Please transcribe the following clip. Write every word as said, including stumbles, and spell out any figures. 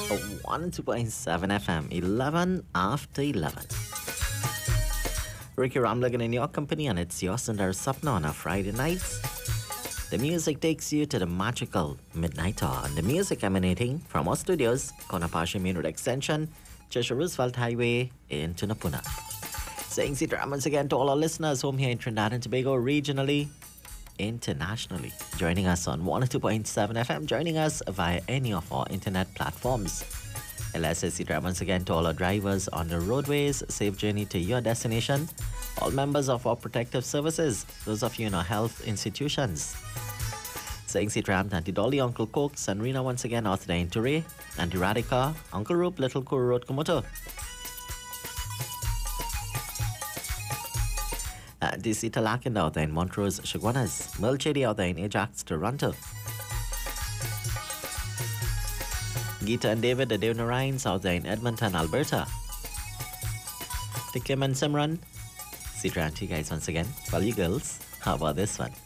one oh two point seven F M, eleven after eleven. Ricky Ramlagan in your company, and it's your Sundar Sapna on a Friday night. The music takes you to the magical midnight hour, and the music emanating from our studios, Konapashi Main Road Extension, Cheshire Roosevelt Highway in Tunapuna. Saying Sita once again to all our listeners home here in Trinidad and Tobago, regionally, internationally. Joining us on one oh two point seven F M, joining us via any of our internet platforms. L S S Sita once again to all our drivers on the roadways, safe journey to your destination. All members of our protective services, those of you in our health institutions. Saying Sitram, Auntie Dolly, Uncle Coke, Sanrina once again, Arthur Dain Ture, Auntie Radhika, Uncle Roop, Little Kuru Road Kumoto. Auntie Sita Lakin out there in Montrose, Shagwanas, Milchedi out there in Ajax, Toronto. Geeta and David, the Dev Narines out there in Edmonton, Alberta. To Kim and Simran, Sita Auntie guys once again. Well, you girls, how about this one?